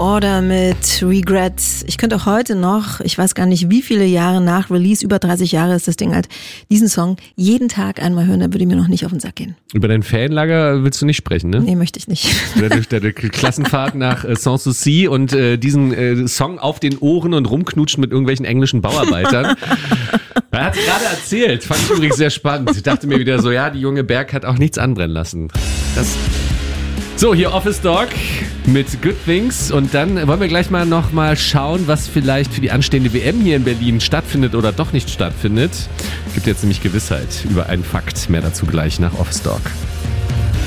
Order mit Regret. Ich könnte auch heute noch, ich weiß gar nicht wie viele Jahre nach Release, über 30 Jahre ist das Ding alt, diesen Song jeden Tag einmal hören, da würde mir noch nicht auf den Sack gehen. Über dein Fanlager willst du nicht sprechen, ne? Nee, möchte ich nicht. Deine Klassenfahrt nach Sanssouci und diesen Song auf den Ohren und rumknutschen mit irgendwelchen englischen Bauarbeitern. Er hat es gerade erzählt, fand ich übrigens sehr spannend. Ich dachte mir wieder so, ja, die junge Berg hat auch nichts anbrennen lassen. So, hier Office Dog mit Good Things und dann wollen wir gleich noch mal schauen, was vielleicht für die anstehende WM hier in Berlin stattfindet oder doch nicht stattfindet. Gibt jetzt nämlich Gewissheit über einen Fakt. Mehr dazu gleich nach Office Dog.